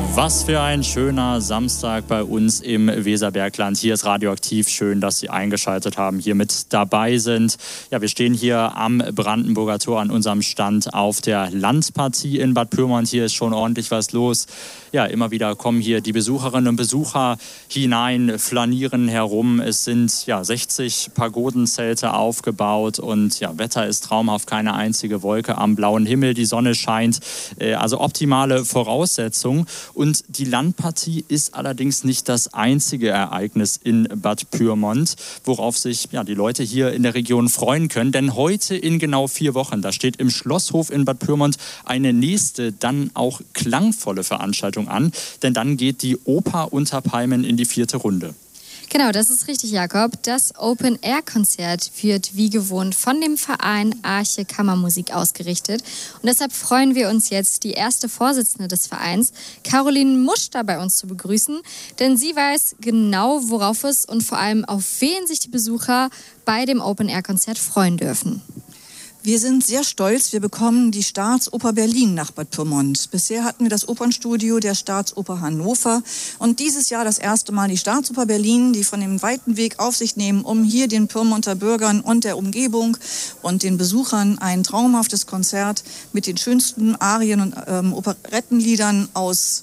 Was für ein schöner Samstag bei uns im Weserbergland. Hier ist Radioaktiv. Schön, dass Sie eingeschaltet haben, hier mit dabei sind. Ja, wir stehen hier am Brandenburger Tor an unserem Stand auf der Landpartie in Bad Pyrmont. Hier ist schon ordentlich was los. Ja, immer wieder kommen hier die Besucherinnen und Besucher hinein, flanieren herum. Es sind 60 Pagodenzelte aufgebaut und Wetter ist traumhaft, keine einzige Wolke am blauen Himmel. Die Sonne scheint, also optimale Voraussetzungen. Und die Landpartie ist allerdings nicht das einzige Ereignis in Bad Pyrmont, worauf sich die Leute hier in der Region freuen können. Denn heute in genau 4 Wochen, da steht im Schlosshof in Bad Pyrmont eine nächste, dann auch klangvolle Veranstaltung an. Denn dann geht die Oper unter Palmen in die 4. Runde. Genau, das ist richtig, Jakob. Das Open-Air-Konzert wird wie gewohnt von dem Verein Arche Kammermusik ausgerichtet. Und deshalb freuen wir uns jetzt, die erste Vorsitzende des Vereins, Caroline Muster, bei uns zu begrüßen. Denn sie weiß genau, worauf es und vor allem auf wen sich die Besucher bei dem Open-Air-Konzert freuen dürfen. Wir sind sehr stolz, wir bekommen die Staatsoper Berlin nach Bad Pyrmont. Bisher hatten wir das Opernstudio der Staatsoper Hannover und dieses Jahr das erste Mal die Staatsoper Berlin, die von dem weiten Weg auf sich nehmen, um hier den Pyrmonter Bürgern und der Umgebung und den Besuchern ein traumhaftes Konzert mit den schönsten Arien und Operettenliedern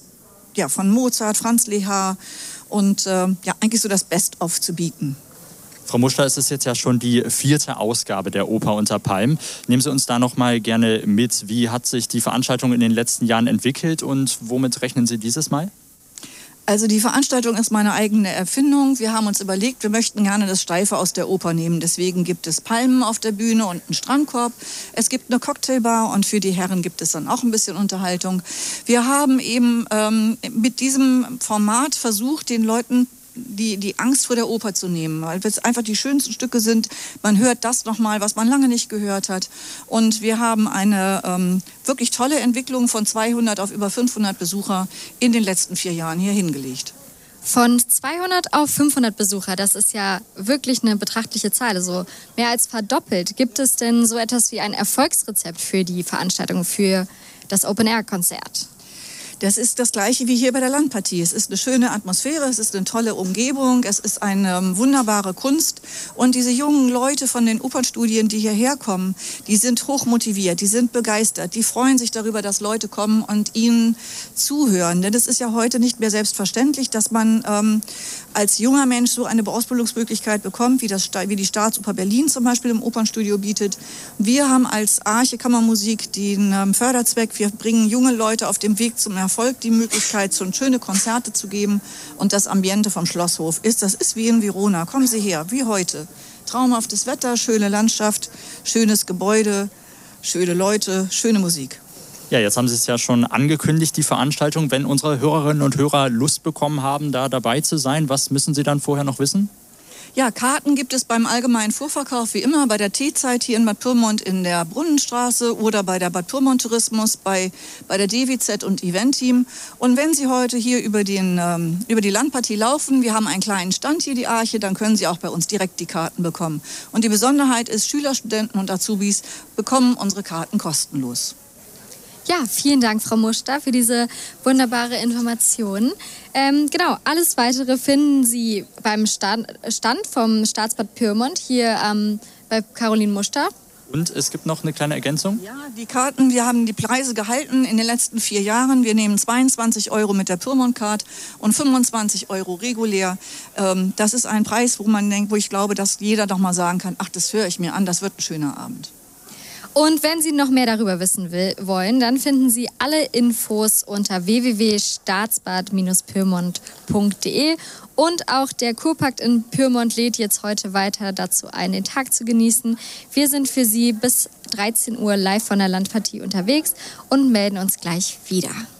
von Mozart, Franz Lehár und eigentlich so das Best-of zu bieten. Frau Muster, es ist jetzt ja schon die 4. Ausgabe der Oper unter Palmen. Nehmen Sie uns da noch mal gerne mit. Wie hat sich die Veranstaltung in den letzten Jahren entwickelt und womit rechnen Sie dieses Mal? Also die Veranstaltung ist meine eigene Erfindung. Wir haben uns überlegt, wir möchten gerne das Steife aus der Oper nehmen. Deswegen gibt es Palmen auf der Bühne und einen Strandkorb. Es gibt eine Cocktailbar und für die Herren gibt es dann auch ein bisschen Unterhaltung. Wir haben eben mit diesem Format versucht, den Leuten die Angst vor der Oper zu nehmen, weil es einfach die schönsten Stücke sind. Man hört das nochmal, was man lange nicht gehört hat. Und wir haben eine wirklich tolle Entwicklung von 200 auf über 500 Besucher in den letzten 4 Jahren hier hingelegt. Von 200 auf 500 Besucher, das ist ja wirklich eine betrachtliche Zahl, also mehr als verdoppelt. Gibt es denn so etwas wie ein Erfolgsrezept für die Veranstaltung, für das Open-Air-Konzert? Das ist das Gleiche wie hier bei der Landpartie. Es ist eine schöne Atmosphäre, es ist eine tolle Umgebung, es ist eine wunderbare Kunst. Und diese jungen Leute von den Opernstudien, die hierher kommen, die sind hochmotiviert, die sind begeistert, die freuen sich darüber, dass Leute kommen und ihnen zuhören. Denn es ist ja heute nicht mehr selbstverständlich, dass man als junger Mensch so eine Ausbildungsmöglichkeit bekommt, wie die Staatsoper Berlin zum Beispiel im Opernstudio bietet. Wir haben als Arche Kammermusik den Förderzweck, wir bringen junge Leute auf dem Weg zum Erfolg die Möglichkeit, so schöne Konzerte zu geben. Und das Ambiente vom Schlosshof das ist wie in Verona. Kommen Sie her, wie heute. Traumhaftes Wetter, schöne Landschaft, schönes Gebäude, schöne Leute, schöne Musik. Ja, jetzt haben Sie es ja schon angekündigt, die Veranstaltung. Wenn unsere Hörerinnen und Hörer Lust bekommen haben, da dabei zu sein, was müssen Sie dann vorher noch wissen? Ja, Karten gibt es beim allgemeinen Vorverkauf wie immer bei der Teezeit hier in Bad Pyrmont in der Brunnenstraße oder bei der Bad Pyrmont Tourismus bei der DWZ und Event-Team. Und wenn Sie heute hier über die Landpartie laufen, wir haben einen kleinen Stand hier, die Arche, dann können Sie auch bei uns direkt die Karten bekommen. Und die Besonderheit ist, Schüler, Studenten und Azubis bekommen unsere Karten kostenlos. Ja, vielen Dank, Frau Muster, für diese wunderbare Information. Genau, alles Weitere finden Sie beim Stand vom Staatsbad Pyrmont hier bei Caroline Muster. Und es gibt noch eine kleine Ergänzung? Ja, die Karten, wir haben die Preise gehalten in den letzten 4 Jahren. Wir nehmen 22 € mit der Pyrmont-Card und 25 € regulär. Das ist ein Preis, wo ich glaube, dass jeder doch mal sagen kann, ach, das höre ich mir an, das wird ein schöner Abend. Und wenn Sie noch mehr darüber wissen wollen, dann finden Sie alle Infos unter www.staatsbad-pyrmont.de. Und auch der Kurpakt in Pyrmont lädt jetzt heute weiter dazu ein, den Tag zu genießen. Wir sind für Sie bis 13 Uhr live von der Landpartie unterwegs und melden uns gleich wieder.